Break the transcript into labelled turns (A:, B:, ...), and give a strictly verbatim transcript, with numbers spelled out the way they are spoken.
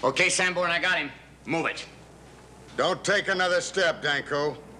A: Okay, Sanborn, I got him. Move it.
B: Don't take another step, Danko.